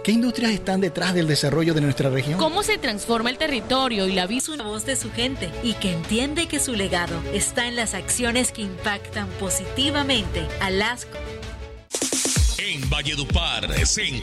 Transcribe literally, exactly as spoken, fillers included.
¿Qué industrias están detrás del desarrollo de nuestra región? ¿Cómo se transforma el territorio y la vida? Una voz de su gente y que entiende que su legado está en las acciones que impactan positivamente a las... En Valledupar se